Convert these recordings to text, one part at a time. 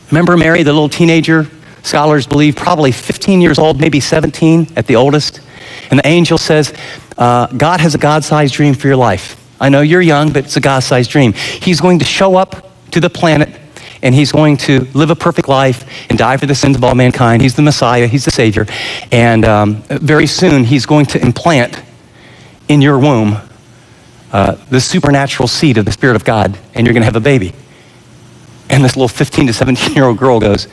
Remember Mary, the little teenager? Scholars believe probably 15 years old, maybe 17 at the oldest. And the angel says, God has a God-sized dream for your life. I know you're young, but it's a God-sized dream. He's going to show up to the planet, and he's going to live a perfect life and die for the sins of all mankind. He's the Messiah, he's the Savior. And very soon, he's going to implant in your womb the supernatural seed of the Spirit of God, and you're going to have a baby. And this little 15 to 17-year-old girl goes,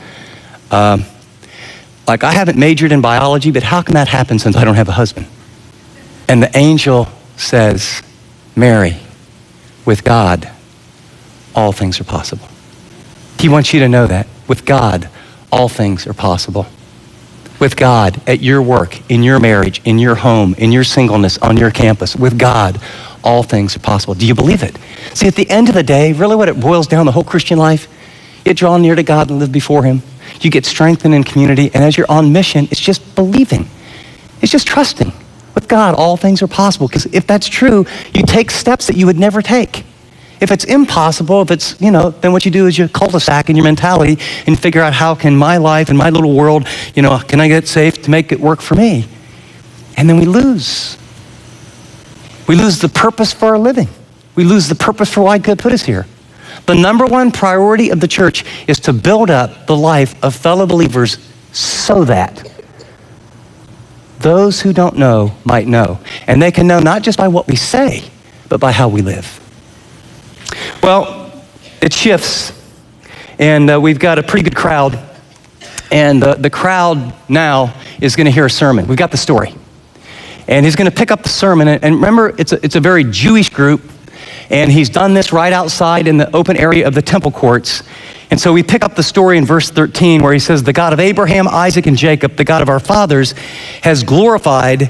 I haven't majored in biology, but how can that happen since I don't have a husband? And the angel says, Mary, with God, all things are possible. He wants you to know that. With God, all things are possible. With God, at your work, in your marriage, in your home, in your singleness, on your campus, with God, all things are possible. Do you believe it? See, at the end of the day, really what it boils down, the whole Christian life, you draw near to God and live before him. You get strengthened in community, and as you're on mission, it's just believing. It's just trusting. With God, all things are possible, because if that's true, you take steps that you would never take. If it's impossible, if it's, then what you do is you cul-de-sac in your mentality and figure out how can my life and my little world, can I get safe to make it work for me? And then we lose. We lose the purpose for our living. We lose the purpose for why God put us here. The number one priority of the church is to build up the life of fellow believers so that those who don't know might know. And they can know not just by what we say, but by how we live. Well, it shifts, and we've got a pretty good crowd, and the crowd now is going to hear a sermon. We've got the story, and he's going to pick up the sermon, and remember, it's a very Jewish group, and he's done this right outside in the open area of the temple courts. And so we pick up the story in verse 13 where he says, the God of Abraham, Isaac, and Jacob, the God of our fathers, has glorified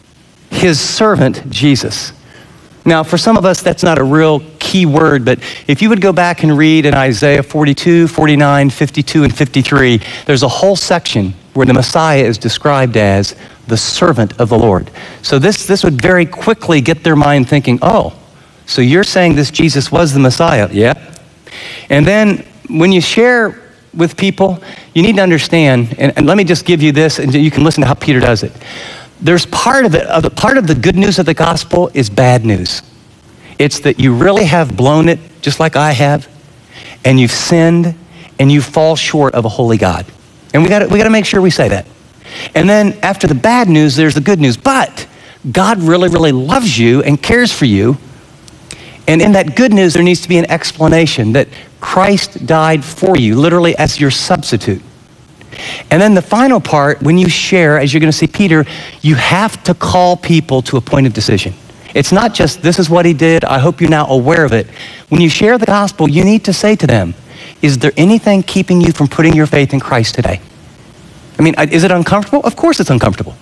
his servant Jesus. Now, for some of us, that's not a real key word, but if you would go back and read in Isaiah 42, 49, 52, and 53, there's a whole section where the Messiah is described as the servant of the Lord. So this would very quickly get their mind thinking, oh, so you're saying this Jesus was the Messiah? Yeah. And then when you share with people, you need to understand, and let me just give you this, and you can listen to how Peter does it. There's part of it, part of the good news of the gospel is bad news. It's that you really have blown it, just like I have, and you've sinned, and you fall short of a holy God. And we got to make sure we say that. And then after the bad news, there's the good news. But God really, really loves you and cares for you. And in that good news, there needs to be an explanation that Christ died for you, literally as your substitute. And then the final part, when you share, as you're going to see Peter, you have to call people to a point of decision. It's not just, this is what he did, I hope you're now aware of it. When you share the gospel, you need to say to them, is there anything keeping you from putting your faith in Christ today? I mean, is it uncomfortable? Of course it's uncomfortable.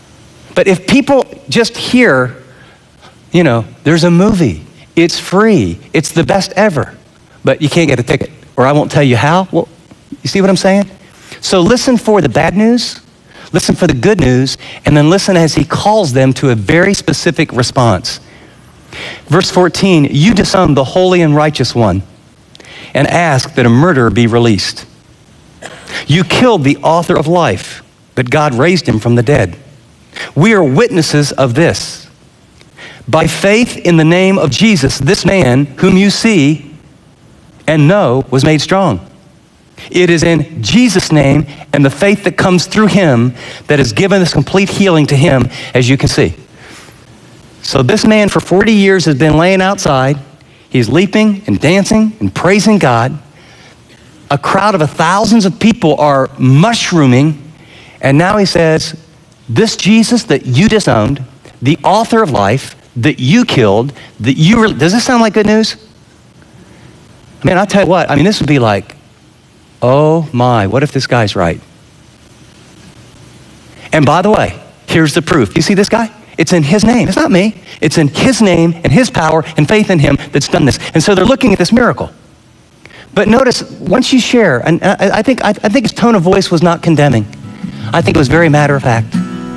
But if people just hear, there's a movie, it's free, it's the best ever, but you can't get a ticket, or I won't tell you how. Well, you see what I'm saying? So listen for the bad news, listen for the good news, and then listen as he calls them to a very specific response. Verse 14, you disown the holy and righteous one and ask that a murderer be released. You killed the author of life, but God raised him from the dead. We are witnesses of this. By faith in the name of Jesus, this man whom you see and know was made strong. It is in Jesus' name and the faith that comes through him that has given this complete healing to him, as you can see. So this man for 40 years has been laying outside. He's leaping and dancing and praising God. A crowd of thousands of people are mushrooming. And now he says, this Jesus that you disowned, the author of life, that you killed, does this sound like good news? Man, I'll tell you what, this would be like, oh my, what if this guy's right? And by the way, here's the proof. You see this guy? It's in his name. It's not me. It's in his name and his power and faith in him that's done this. And so they're looking at this miracle. But notice, once you share, and I think his tone of voice was not condemning. I think it was very matter of fact.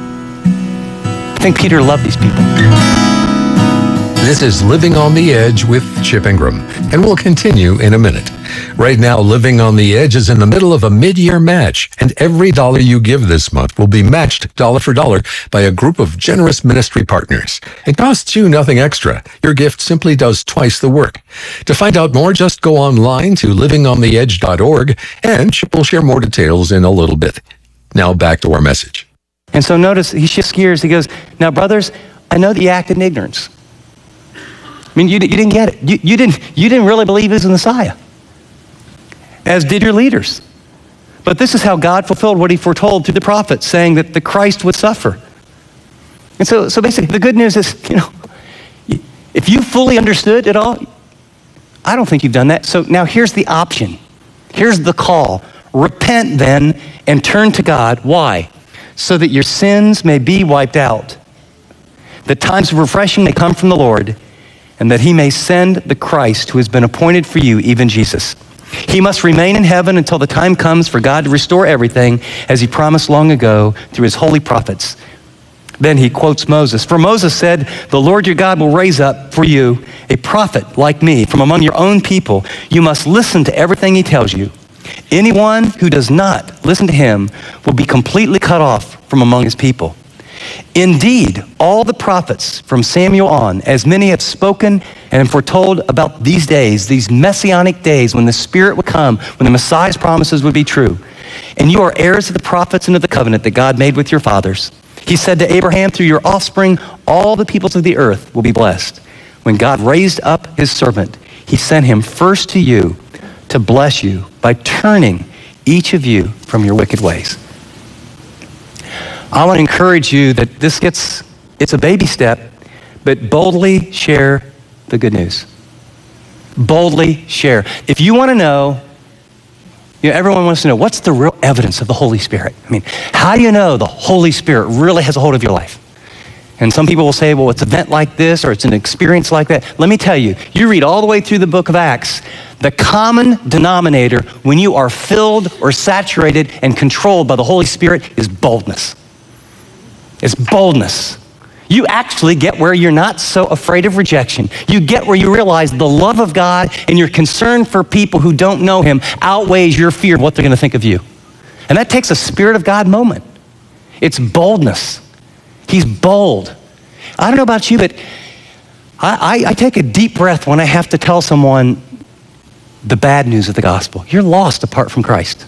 I think Peter loved these people. This is Living on the Edge with Chip Ingram, and we'll continue in a minute. Right now, Living on the Edge is in the middle of a mid-year match, and every dollar you give this month will be matched dollar for dollar by a group of generous ministry partners. It costs you nothing extra. Your gift simply does twice the work. To find out more, just go online to livingontheedge.org, and Chip will share more details in a little bit. Now back to our message. And so notice, he shifts gears. He goes, now, brothers, I know that you acted in ignorance. I mean, you didn't get it. You didn't really believe he was the Messiah, as did your leaders. But this is how God fulfilled what he foretold through the prophets, saying that the Christ would suffer. And so basically, the good news is, if you fully understood it all, I don't think you've done that. So now here's the option. Here's the call. Repent then and turn to God. Why? So that your sins may be wiped out, that times of refreshing may come from the Lord, and that he may send the Christ who has been appointed for you, even Jesus. He must remain in heaven until the time comes for God to restore everything, as he promised long ago through his holy prophets. Then he quotes Moses. For Moses said, the Lord your God will raise up for you a prophet like me from among your own people. You must listen to everything he tells you. Anyone who does not listen to him will be completely cut off from among his people. Indeed, all the prophets from Samuel on, as many have spoken and foretold about these days, these messianic days when the Spirit would come, when the Messiah's promises would be true. And you are heirs of the prophets and of the covenant that God made with your fathers. He said to Abraham, through your offspring, all the peoples of the earth will be blessed. When God raised up his servant, he sent him first to you to bless you by turning each of you from your wicked ways. I want to encourage you that it's a baby step, but boldly share the good news. Boldly share. If you want to know, everyone wants to know, what's the real evidence of the Holy Spirit? I mean, how do you know the Holy Spirit really has a hold of your life? And some people will say, well, it's an event like this or it's an experience like that. Let me tell you, you read all the way through the book of Acts, the common denominator when you are filled or saturated and controlled by the Holy Spirit is boldness. It's boldness. You actually get where you're not so afraid of rejection. You get where you realize the love of God and your concern for people who don't know him outweighs your fear of what they're going to think of you. And that takes a Spirit of God moment. It's boldness. He's bold. I don't know about you, but I take a deep breath when I have to tell someone the bad news of the gospel. You're lost apart from Christ.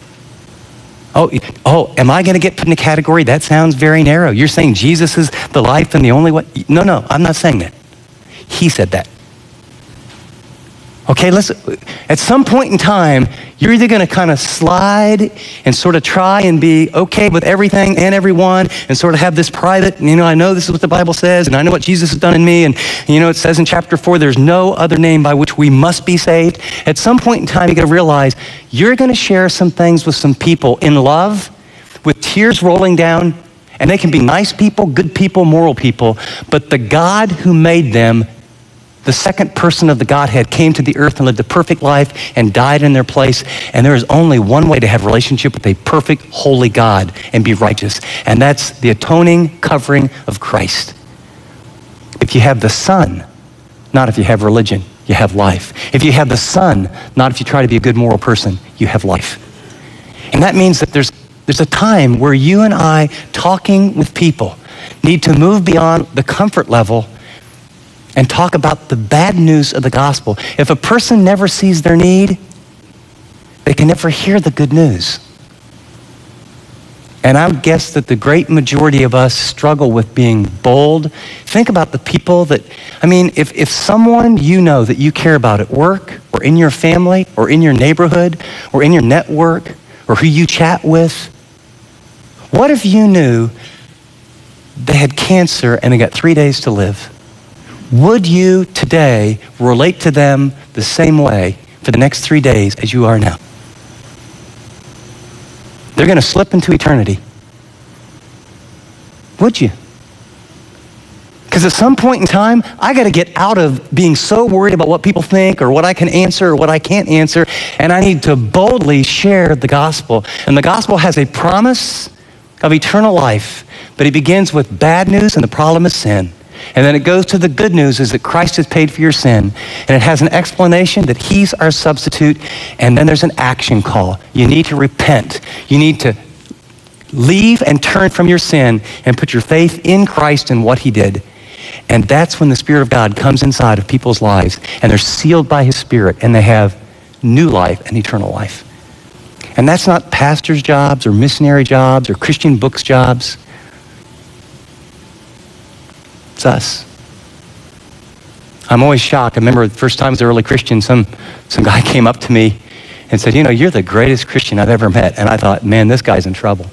Oh, am I going to get put in a category? That sounds very narrow. You're saying Jesus is the life and the only way? No, I'm not saying that. He said that. Okay, listen, at some point in time, you're either going to kind of slide and sort of try and be okay with everything and everyone and sort of have this private, I know this is what the Bible says and I know what Jesus has done in me. And, it says in chapter 4, there's no other name by which we must be saved. At some point in time, you got to realize you're going to share some things with some people in love, with tears rolling down, and they can be nice people, good people, moral people, but the God who made them, the second person of the Godhead, came to the earth and lived a perfect life and died in their place. And there is only one way to have a relationship with a perfect, holy God and be righteous. And that's the atoning covering of Christ. If you have the Son, not if you have religion, you have life. If you have the Son, not if you try to be a good moral person, you have life. And that means that there's a time where you and I, talking with people, need to move beyond the comfort level and talk about the bad news of the gospel. If a person never sees their need, they can never hear the good news. And I would guess that the great majority of us struggle with being bold. Think about the people if someone that you care about at work or in your family or in your neighborhood or in your network or who you chat with, what if you knew they had cancer and they got 3 days to live? Would you today relate to them the same way for the next 3 days as you are now? They're going to slip into eternity. Would you? Because at some point in time, I got to get out of being so worried about what people think or what I can answer or what I can't answer, and I need to boldly share the gospel. And the gospel has a promise of eternal life, but it begins with bad news, and the problem is sin. And then it goes to the good news is that Christ has paid for your sin. And it has an explanation that he's our substitute. And then there's an action call. You need to repent. You need to leave and turn from your sin and put your faith in Christ and what he did. And that's when the Spirit of God comes inside of people's lives and they're sealed by his Spirit and they have new life and eternal life. And that's not pastors' jobs or missionary jobs or Christian books jobs. It's us. I'm always shocked. I remember the first time as an early Christian, some guy came up to me and said, you're the greatest Christian I've ever met. And I thought, man, this guy's in trouble.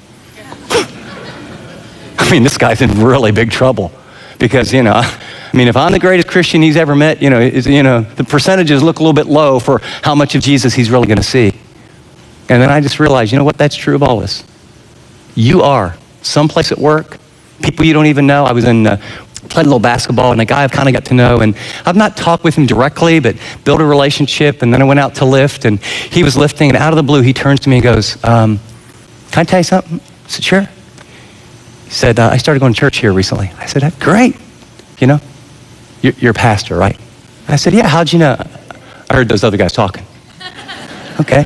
This guy's in really big trouble. Because, if I'm the greatest Christian he's ever met, the percentages look a little bit low for how much of Jesus he's really going to see. And then I just realized, that's true of all of us. You are someplace at work, people you don't even know. I was played a little basketball, and a guy I've kind of got to know, and I've not talked with him directly, but built a relationship, and then I went out to lift, and he was lifting, and out of the blue, he turns to me and goes, can I tell you something? I said, sure. He said, I started going to church here recently. I said, great. You're a pastor, right? I said, yeah, how'd you know? I heard those other guys talking. Okay.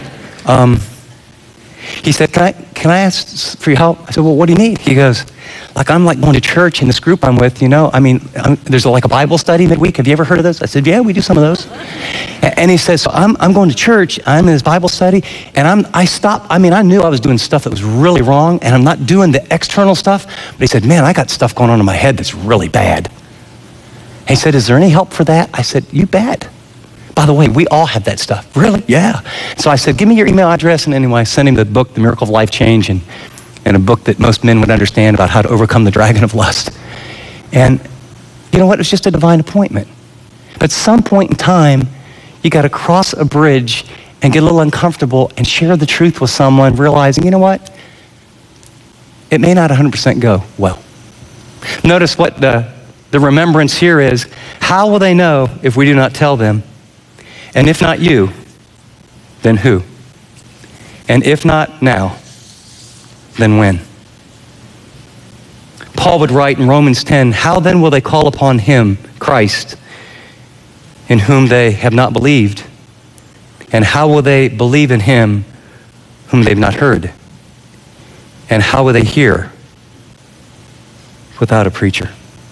He said, can I ask for your help? I said, well, what do you need? He goes, I'm going to church in this group I'm with, there's a Bible study midweek. Have you ever heard of those? I said, yeah, we do some of those. And he says, so I'm going to church, I'm in this Bible study, and I stopped. I knew I was doing stuff that was really wrong, and I'm not doing the external stuff, but he said, man, I got stuff going on in my head that's really bad. He said, is there any help for that? I said, you bet. By the way, we all have that stuff. Really? Yeah. So I said, give me your email address. And anyway, I sent him the book, The Miracle of Life Change, and a book that most men would understand about how to overcome the dragon of lust. And you know what? It was just a divine appointment. But at some point in time, you got to cross a bridge and get a little uncomfortable and share the truth with someone, realizing, you know what? It may not 100% go well. Notice what the remembrance here is. How will they know if we do not tell them? And if not you, then who? And if not now, then when? Paul would write in Romans 10, how then will they call upon him, Christ, in whom they have not believed? And how will they believe in him whom they've not heard? And how will they hear without a preacher?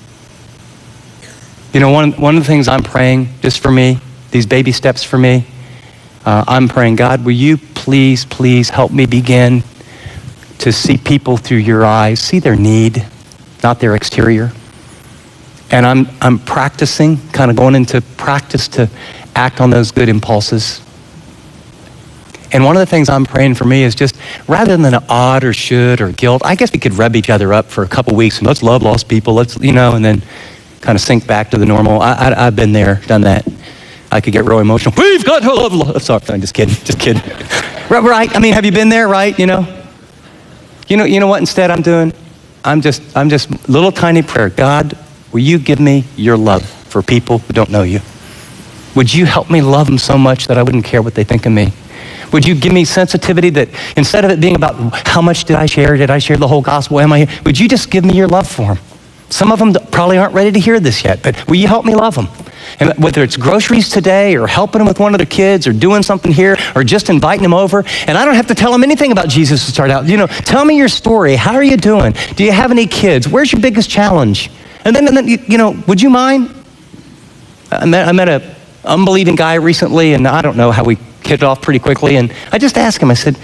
One of the things I'm praying just for me, these baby steps for me, I'm praying, God, will you please, please help me begin to see people through your eyes, see their need, not their exterior. And I'm practicing, kind of going into practice to act on those good impulses. And one of the things I'm praying for me is just, rather than an ought or should or guilt, I guess we could rub each other up for a couple weeks and let's love lost people, and then kind of sink back to the normal. I've been there, done that. I could get real emotional. We've got to love. Sorry, I'm just kidding. Right? Have you been there? Right? You know what? Instead, I'm doing. I'm just little tiny prayer. God, will you give me your love for people who don't know you? Would you help me love them so much that I wouldn't care what they think of me? Would you give me sensitivity that instead of it being about how much did I share the whole gospel? Would you just give me your love for them? Some of them probably aren't ready to hear this yet, but will you help me love them? And whether it's groceries today or helping them with one of their kids or doing something here or just inviting them over, and I don't have to tell them anything about Jesus to start out. Tell me your story. How are you doing? Do you have any kids? Where's your biggest challenge? And then would you mind? I met an unbelieving guy recently, and I don't know how we hit it off pretty quickly, and I just asked him, I said,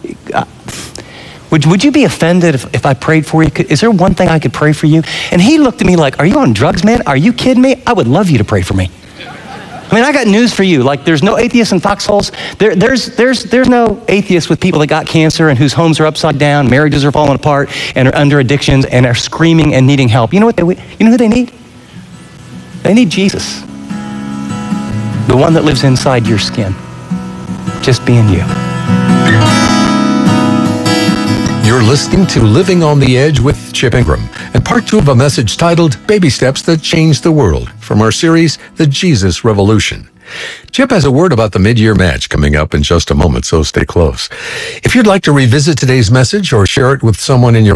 would you be offended if I prayed for you? Is there one thing I could pray for you? And he looked at me like, are you on drugs, man? Are you kidding me? I would love you to pray for me. I got news for you. There's no atheists in foxholes. There's no atheists with people that got cancer and whose homes are upside down, marriages are falling apart, and are under addictions and are screaming and needing help. You know who they need? They need Jesus. The one that lives inside your skin. Just being you. You're listening to Living on the Edge with Chip Ingram, and part 2 of a message titled Baby Steps That Changed the World from our series, The Jesus Revolution. Chip has a word about the mid-year match coming up in just a moment, so stay close. If you'd like to revisit today's message or share it with someone in your life,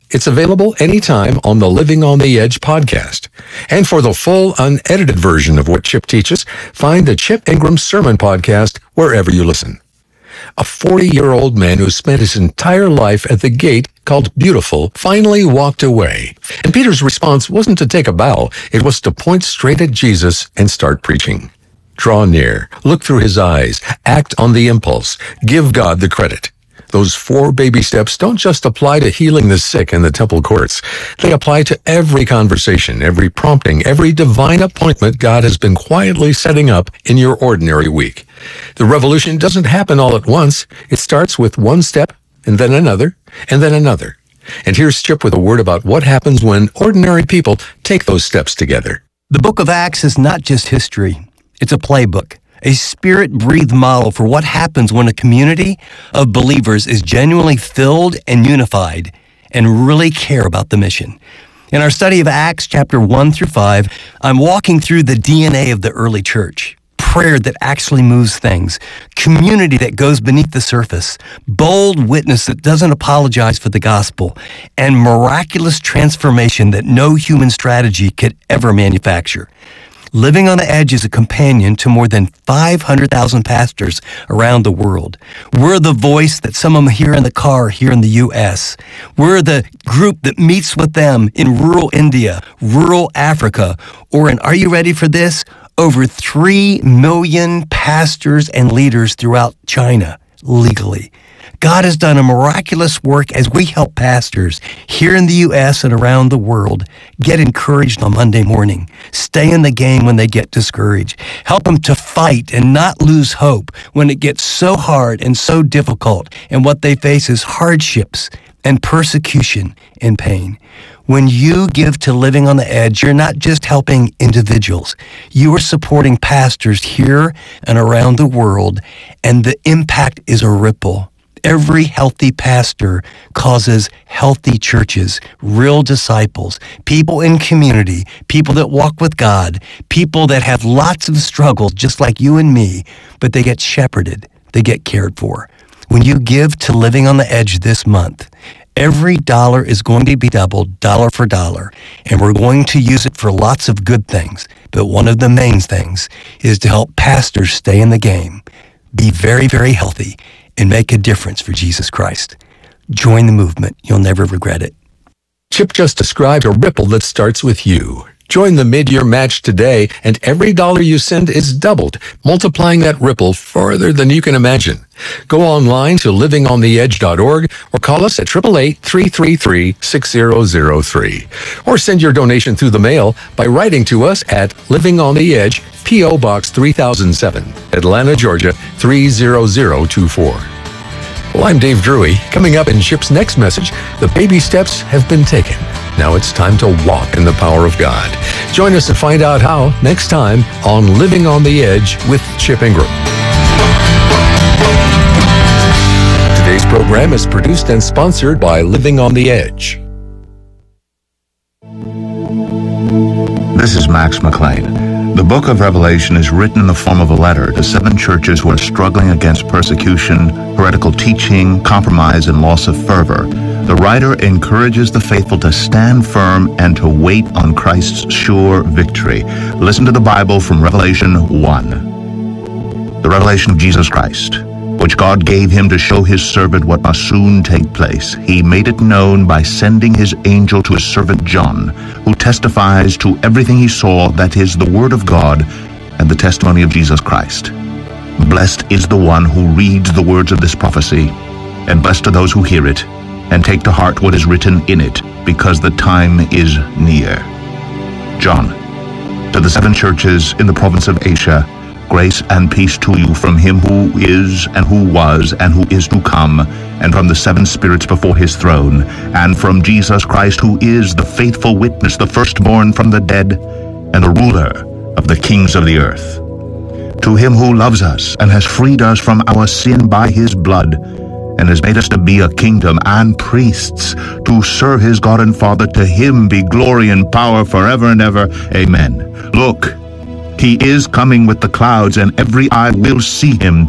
It's available anytime on the Living on the Edge podcast. And for the full, unedited version of what Chip teaches, find the Chip Ingram Sermon Podcast wherever you listen. A 40-year-old man who spent his entire life at the gate called Beautiful finally walked away. And Peter's response wasn't to take a bow. It was to point straight at Jesus and start preaching. Draw near, look through his eyes, act on the impulse, give God the credit. Those 4 baby steps don't just apply to healing the sick in the temple courts. They apply to every conversation, every prompting, every divine appointment God has been quietly setting up in your ordinary week. The revolution doesn't happen all at once. It starts with one step, and then another, and then another. And here's Chip with a word about what happens when ordinary people take those steps together. The book of Acts is not just history. It's a playbook, a spirit-breathed model for what happens when a community of believers is genuinely filled and unified and really care about the mission. In our study of Acts chapter 1 through 5, I'm walking through the DNA of the early church. Prayer that actually moves things, community that goes beneath the surface, bold witness that doesn't apologize for the gospel, and miraculous transformation that no human strategy could ever manufacture. Living on the Edge is a companion to more than 500,000 pastors around the world. We're the voice that some of them hear in the car here in the U.S. We're the group that meets with them in rural India, rural Africa, or in, are you ready for this? Over 3 million pastors and leaders throughout China legally. God has done a miraculous work as we help pastors here in the U.S. and around the world get encouraged on Monday morning, stay in the game when they get discouraged, help them to fight and not lose hope when it gets so hard and so difficult, and what they face is hardships and persecution and pain. When you give to Living on the Edge, you're not just helping individuals. You are supporting pastors here and around the world, and the impact is a ripple. Every healthy pastor causes healthy churches, real disciples, people in community, people that walk with God, people that have lots of struggles just like you and me, but they get shepherded, they get cared for. When you give to Living on the Edge this month, every dollar is going to be doubled, dollar for dollar, and we're going to use it for lots of good things. But one of the main things is to help pastors stay in the game, be very, very healthy, and make a difference for Jesus Christ. Join the movement. You'll never regret it. Chip just described a ripple that starts with you. Join the mid-year match today, and every dollar you send is doubled, multiplying that ripple farther than you can imagine. Go online to livingontheedge.org or call us at 888-333-6003. Or send your donation through the mail by writing to us at Living on the Edge, P.O. Box 3007, Atlanta, Georgia 30024. Well, I'm Dave Drury. Coming up in Chip's next message, the baby steps have been taken. Now it's time to walk in the power of God. Join us to find out how next time on Living on the Edge with Chip Ingram. Today's program is produced and sponsored by Living on the Edge. This is Max McLean. The book of Revelation is written in the form of a letter to 7 churches who are struggling against persecution, heretical teaching, compromise, and loss of fervor. The writer encourages the faithful to stand firm and to wait on Christ's sure victory. Listen to the Bible from Revelation 1. The revelation of Jesus Christ, which God gave him to show his servant what must soon take place. He made it known by sending his angel to his servant John, who testifies to everything he saw, that is the word of God and the testimony of Jesus Christ. Blessed is the one who reads the words of this prophecy, and blessed are those who hear it and take to heart what is written in it, because the time is near. John, to the 7 churches in the province of Asia, grace and peace to you from him who is, and who was, and who is to come, and from the 7 spirits before his throne, and from Jesus Christ, who is the faithful witness, the firstborn from the dead, and the ruler of the kings of the earth. To him who loves us and has freed us from our sin by his blood, and has made us to be a kingdom and priests to serve his God and Father, to him be glory and power forever and ever. Amen. Look, he is coming with the clouds, and every eye will see him,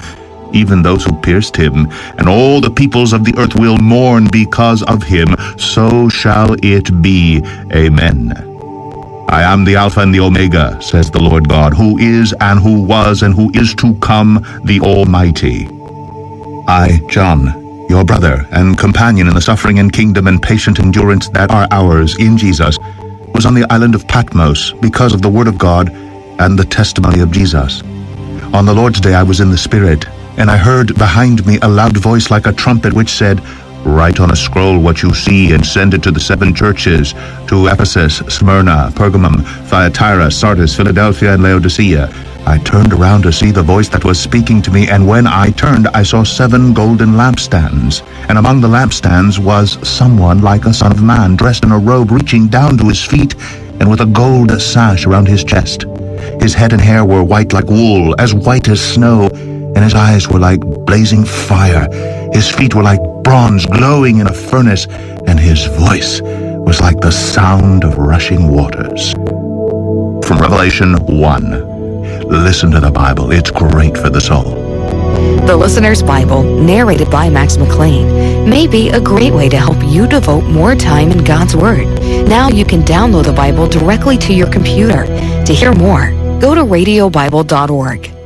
even those who pierced him, and all the peoples of the earth will mourn because of him. So shall it be. Amen. I am the Alpha and the Omega, says the Lord God, who is and who was and who is to come, the Almighty. I, John, your brother and companion in the suffering and kingdom and patient endurance that are ours in Jesus, was on the island of Patmos because of the word of God and the testimony of Jesus. On the Lord's day I was in the Spirit, and I heard behind me a loud voice like a trumpet which said, "Write on a scroll what you see and send it to the 7 churches, to Ephesus, Smyrna, Pergamum, Thyatira, Sardis, Philadelphia, and Laodicea." I turned around to see the voice that was speaking to me, and when I turned, I saw 7 golden lampstands. And among the lampstands was someone like a son of man, dressed in a robe reaching down to his feet, and with a gold sash around his chest. His head and hair were white like wool, as white as snow, and his eyes were like blazing fire. His feet were like bronze glowing in a furnace, and his voice was like the sound of rushing waters. From Revelation 1. Listen to the Bible. It's great for the soul. The Listener's Bible, narrated by Max McLean, may be a great way to help you devote more time in God's Word. Now you can download the Bible directly to your computer. To hear more, go to radiobible.org.